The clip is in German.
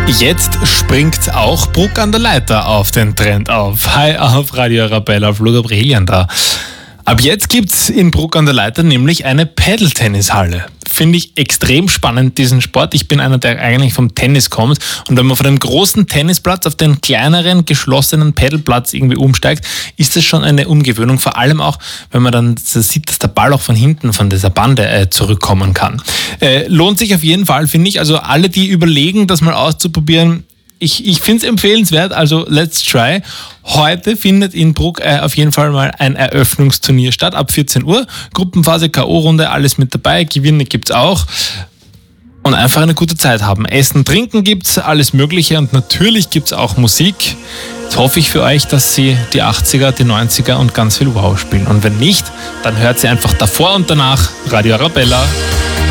Jetzt springt auch Bruck an der Leiter auf den Trend auf. Hi auf Radio Arabella, auf Luca Brilliant da. Ab jetzt gibt's in Bruck an der Leiter nämlich eine Paddle-Tennishalle. Finde ich extrem spannend, diesen Sport. Ich bin einer, der eigentlich vom Tennis kommt. Und wenn man von dem großen Tennisplatz auf den kleineren, geschlossenen Paddleplatz irgendwie umsteigt, ist das schon eine Umgewöhnung. Vor allem auch, wenn man dann sieht, dass der Ball auch von hinten von dieser Bande zurückkommen kann. Lohnt sich auf jeden Fall, finde ich. Also alle, die überlegen, das mal auszuprobieren, ich finde es empfehlenswert, also let's try. Heute findet in Bruck auf jeden Fall mal ein Eröffnungsturnier statt, ab 14 Uhr. Gruppenphase, K.O.-Runde, alles mit dabei, Gewinne gibt's auch. Und einfach eine gute Zeit haben. Essen, Trinken gibt's, alles Mögliche und natürlich gibt's auch Musik. Jetzt hoffe ich für euch, dass sie die 80er, die 90er und ganz viel Wow spielen. Und wenn nicht, dann hört sie einfach davor und danach Radio Arabella.